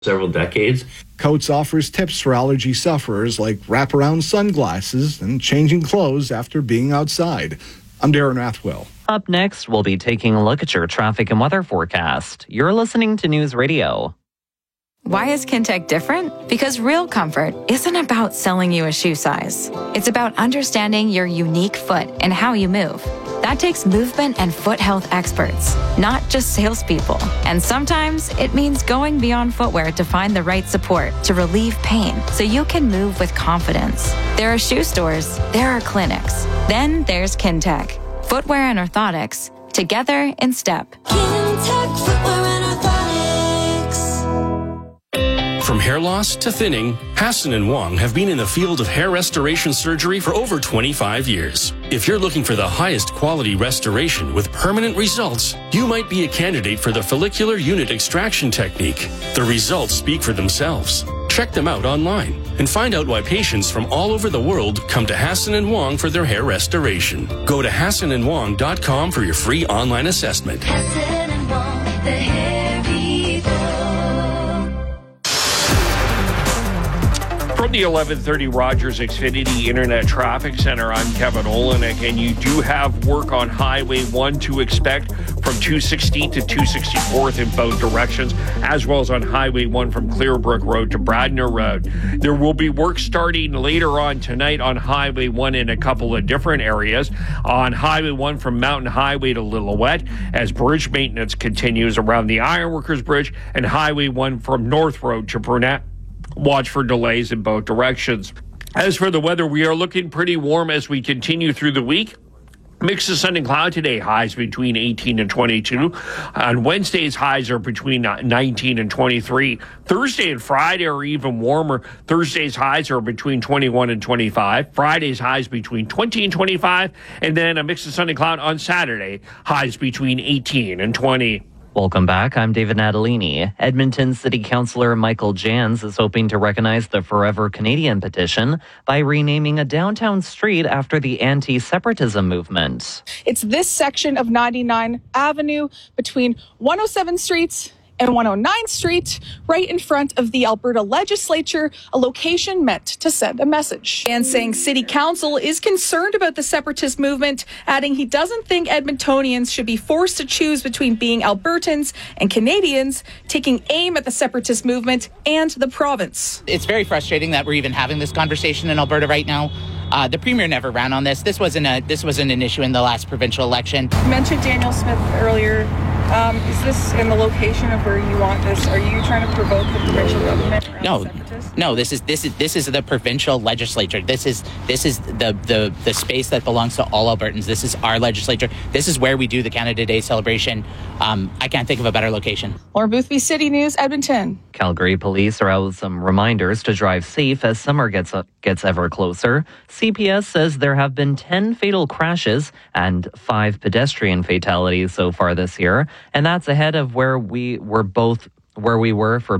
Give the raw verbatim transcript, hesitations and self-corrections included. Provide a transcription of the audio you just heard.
several decades. Coates offers tips for allergy sufferers like wraparound sunglasses and changing clothes after being outside. I'm Darren Rathwell. Up next, we'll be taking a look at your traffic and weather forecast. You're listening to News Radio. Why is Kintec different? Because real comfort isn't about selling you a shoe size. It's about understanding your unique foot and how you move. That takes movement and foot health experts, not just salespeople. And sometimes it means going beyond footwear to find the right support to relieve pain so you can move with confidence. There are shoe stores, there are clinics. Then there's Kintec. Footwear and orthotics, together in step. Kintec Footwear and Orthotics. From hair loss to thinning, Hassan and Wong have been in the field of hair restoration surgery for over twenty-five years. If you're looking for the highest quality restoration with permanent results, you might be a candidate for the follicular unit extraction technique. The results speak for themselves. Check them out online and find out why patients from all over the world come to Hassan and Wong for their hair restoration. Go to hassan and wong dot com for your free online assessment. Hassan and Wong, the hair people. From the eleven thirty Rogers Xfinity Internet Traffic Center, I'm Kevin Olenek, and you do have work on Highway one to expect from two sixteenth to two sixty-fourth in both directions, as well as on Highway one from Clearbrook Road to Bradner Road. There will be work starting later on tonight on Highway one in a couple of different areas. On Highway one from Mountain Highway to Lillooet, as bridge maintenance continues around the Ironworkers Bridge, and Highway one from North Road to Brunette. Watch for delays in both directions. As for the weather, we are looking pretty warm as we continue through the week. Mix of sun and cloud today, highs between eighteen and twenty-two. On Wednesday's highs are between nineteen and twenty-three. Thursday and Friday are even warmer. Thursday's highs are between twenty-one and twenty-five. Friday's highs between twenty and twenty-five. And then a mix of sun and cloud on Saturday, highs between eighteen and twenty. Welcome back. I'm David Natalini. Edmonton City Councillor Michael Jans is hoping to recognize the Forever Canadian petition by renaming a downtown street after the anti-separatism movement. It's this section of ninety-ninth Avenue between one oh seventh Street and one oh ninth Street, right in front of the Alberta Legislature, a location meant to send a message. And saying City Council is concerned about the separatist movement, adding he doesn't think Edmontonians should be forced to choose between being Albertans and Canadians, taking aim at the separatist movement and the province. It's very frustrating that we're even having this conversation in Alberta right now. Uh, the Premier never ran on this. This wasn't a this wasn't an issue in the last provincial election. You mentioned Daniel Smith earlier. Um, is this in the location of where you want this? Are you trying to provoke the provincial government? No, no. This is this is this is the provincial legislature. This is this is the the the space that belongs to all Albertans. This is our legislature. This is where we do the Canada Day celebration. Um, I can't think of a better location. Laura Boothby, City News, Edmonton. Calgary police are out with some reminders to drive safe as summer gets uh, gets ever closer. C P S says there have been ten fatal crashes and five pedestrian fatalities so far this year, and that's ahead of where we were both where we were for